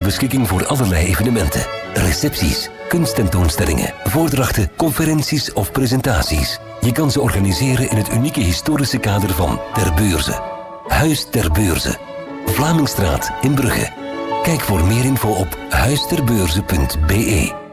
beschikking voor allerlei evenementen. Recepties, kunsttentoonstellingen, voordrachten, conferenties of presentaties. Je kan ze organiseren in het unieke historische kader van Ter Beurze. Huis Ter Beurze. Vlamingstraat in Brugge. Kijk voor meer info op huisterbeurze.be.